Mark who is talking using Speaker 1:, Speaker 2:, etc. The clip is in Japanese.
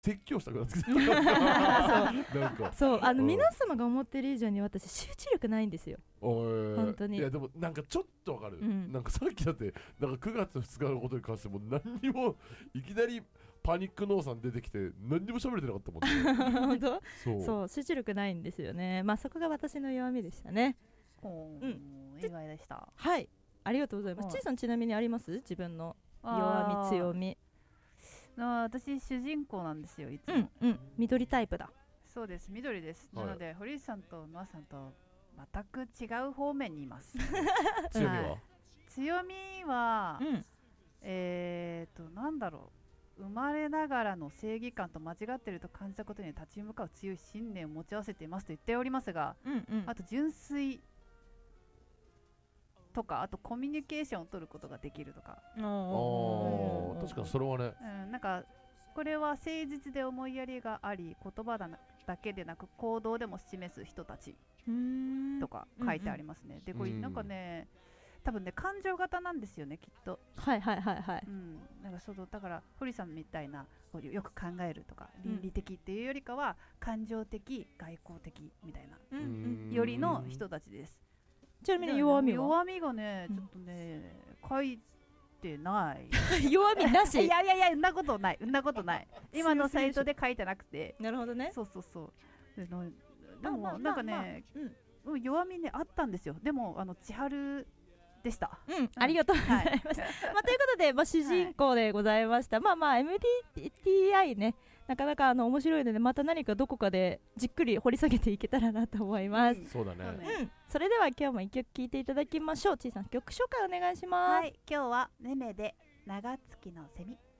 Speaker 1: 説教したくなってきたなんか
Speaker 2: そう皆様が思ってる以上に私集中力ないんですよ本当に。
Speaker 1: いやでもなんかちょっとわかる、なんかさっきだってなんか9月2日のことに関しても何にもいきなりパニックノーさん出てきて何にも喋れてなかったもんね
Speaker 2: 本当そう集中力ないんですよね。まあそこが私の弱みでしたね。
Speaker 3: 意外でした。
Speaker 2: はい、ありがとうございます。ちいさんちなみにあります？自分の弱み強み。
Speaker 3: 私主人公なんですよいつも。
Speaker 2: 緑タイプだ。
Speaker 3: そうです、緑です。なので堀内さんとノアさんと全く違う方面にいます
Speaker 1: 強みは、
Speaker 3: 強みは、なんだろう、生まれながらの正義感と間違っていると感じたことに立ち向かう強い信念を持ち合わせていますと言っておりますが、あと純粋とか、あとコミュニケーションを取ることができるとか。
Speaker 1: 確かにそれはね、
Speaker 3: なんかこれは誠実で思いやりがあり、言葉だけでなく行動でも示す人たちとか書いてありますね。でこれなんかね、多分ね感情型なんですよねきっと。
Speaker 2: はいはいはいはい。
Speaker 3: なんかだから堀さんみたいなよく考えるとか倫理的っていうよりかは感情的外交的みたいなよりの人たちです。
Speaker 2: ちなみに弱みは？
Speaker 3: 弱みがねちょっとね書いてない
Speaker 2: 弱みなし。
Speaker 3: いやそんなことない今のサイトで書いてなくて。
Speaker 2: なるほどね。
Speaker 3: そうでもなんかね、弱みねあったんですよ。でも千春でした。
Speaker 2: ありがとうございました。ということで、主人公でございました。MBTI ね、なかなか面白いので、また何かどこかでじっくり掘り下げていけたらなと思います。
Speaker 1: そうだね。
Speaker 2: それでは今日も一曲聴いていただきましょう。ちいさん曲紹介お願いします。
Speaker 3: はい、今日はめめで長月のセミ。